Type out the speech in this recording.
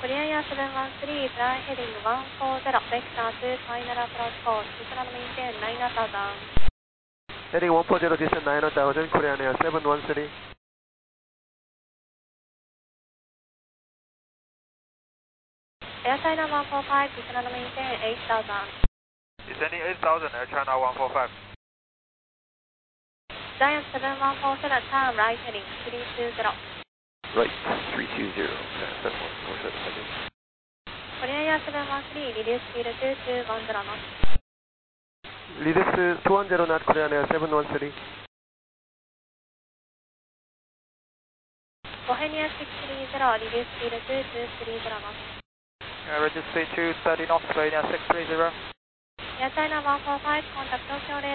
Korea 713, fly heading 140, vector to final approach course, descend maintain 9000. Heading 140, descend 9000, Korean Air 713. Air China 145, descend maintain 8000. Descending 8000, Air China 145. Giant 7147, turn right heading 320. Right, 320, pass 7147 heading. Korea 713, reduce speed to 210 knots. Reduce 210 knot, Korean Air 713. Bohemia 630, reduce speed to 230 knots. Reduce speed to 30 knots, Bohemia 630. Air China 145, contact Tokyo